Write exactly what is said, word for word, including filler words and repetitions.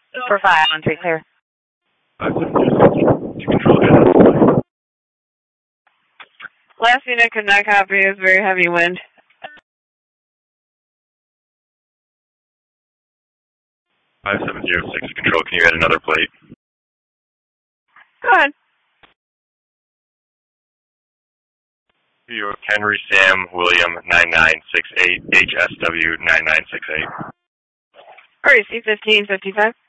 four five one three, clear. five seven zero six to control again. Last unit could not copy. It was very heavy wind. five seven zero six to control. Can you add another plate? Go ahead. New York, Henry Sam William nine nine six eight, H S W nine nine six eight. All right, C fifteen fifty-five.